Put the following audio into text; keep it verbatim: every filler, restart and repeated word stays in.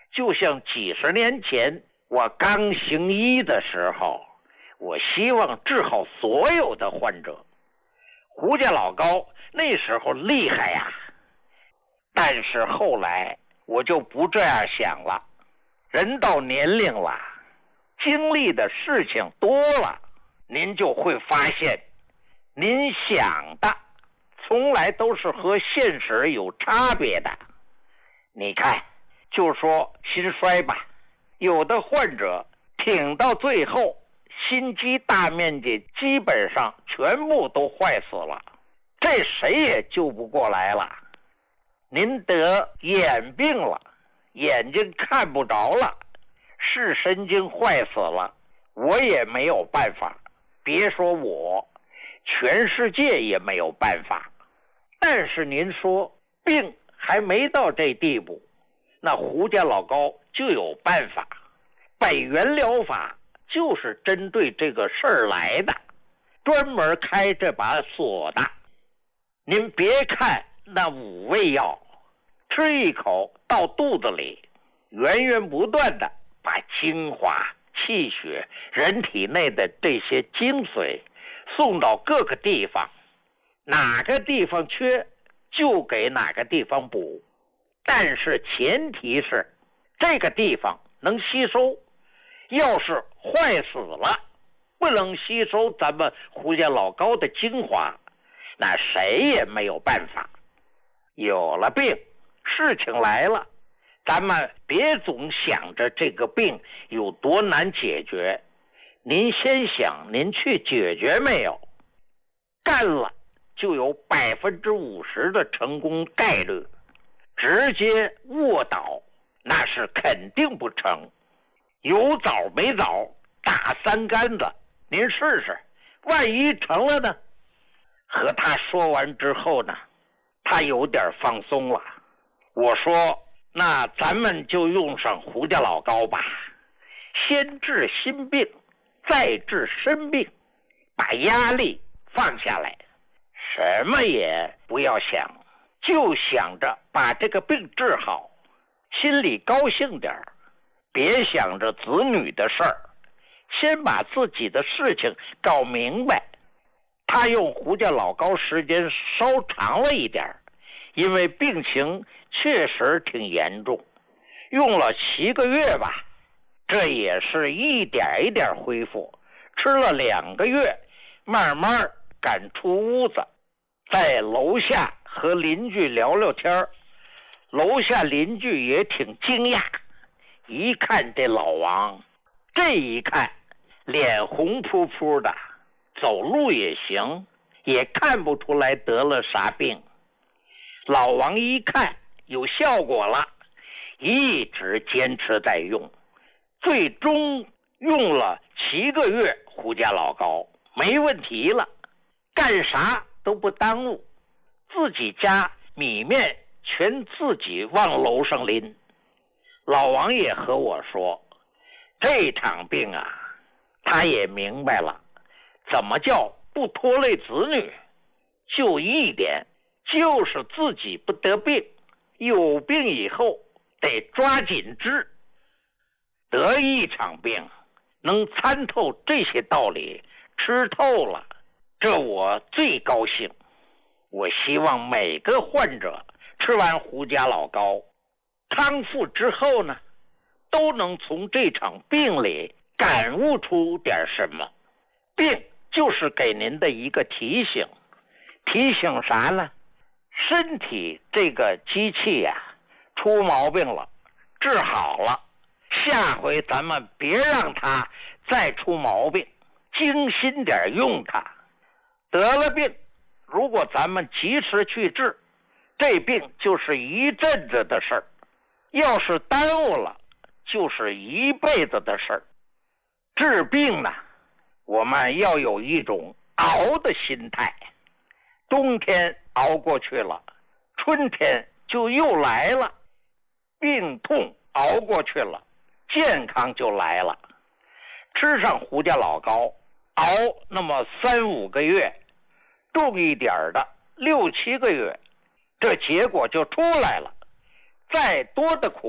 就像几十年前我刚行医的时候，我希望治好所有的患者。胡家老高那时候厉害呀，但是后来我就不这样想了。人到年龄了，经历的事情多了，您就会发现，您想的从来都是和现实有差别的。你看，就说心衰吧，有的患者挺到最后，心肌大面积基本上全部都坏死了，这谁也救不过来了。您得眼病了，眼睛看不着了，视神经坏死了，我也没有办法，别说我，全世界也没有办法。但是您说病还没到这地步，那胡家老高就有办法。北元疗法就是针对这个事儿来的，专门开这把锁的。您别看那五味药，吃一口到肚子里，源源不断的把精华、气血、人体内的这些精髓送到各个地方，哪个地方缺就给哪个地方补，但是前提是这个地方能吸收。要是坏死了，不能吸收咱们胡家老高的精华，那谁也没有办法。有了病，事情来了，咱们别总想着这个病有多难解决，您先想您去解决没有，干了就有百分之五十的成功概率，直接卧倒那是肯定不成。有枣没枣，打三竿子，您试试，万一成了呢？和他说完之后呢，他有点放松了。我说，那咱们就用上胡家老高吧，先治心病，再治身病，把压力放下来，什么也不要想，就想着把这个病治好，心里高兴点儿，别想着子女的事儿，先把自己的事情搞明白。他用胡家老高时间稍长了一点，因为病情确实挺严重，用了七个月吧，这也是一点一点恢复，吃了两个月，慢慢敢出屋子，在楼下和邻居聊聊天，楼下邻居也挺惊讶，一看这老王，这一看脸红扑扑的，走路也行，也看不出来得了啥病。老王一看有效果了，一直坚持在用，最终用了七个月胡家老高，没问题了，干啥都不耽误，自己家米面全自己往楼上拎。老王也和我说，这场病啊，他也明白了，怎么叫不拖累子女，就一点，就是自己不得病，有病以后得抓紧治。得一场病，能参透这些道理，吃透了，这我最高兴。我希望每个患者吃完胡家老高康复之后呢，都能从这场病里感悟出点什么。病就是给您的一个提醒，提醒啥呢？身体这个机器呀、啊，出毛病了，治好了，下回咱们别让它再出毛病，精心点用它。得了病，如果咱们及时去治，这病就是一阵子的事儿，要是耽误了，就是一辈子的事儿。治病呢，我们要有一种熬的心态，冬天熬过去了，春天就又来了，病痛熬过去了，健康就来了。吃上胡家老高，熬那么三五个月，重一点的六七个月，这结果就出来了。再多的苦